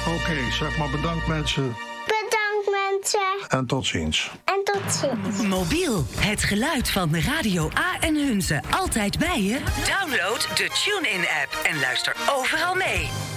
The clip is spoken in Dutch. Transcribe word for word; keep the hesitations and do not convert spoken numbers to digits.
Oké, okay, zeg maar bedankt mensen. Bedankt mensen. En tot ziens. En tot ziens. Mobiel, het geluid van Radio A en Hunze. Altijd bij je? Download de TuneIn-app en luister overal mee.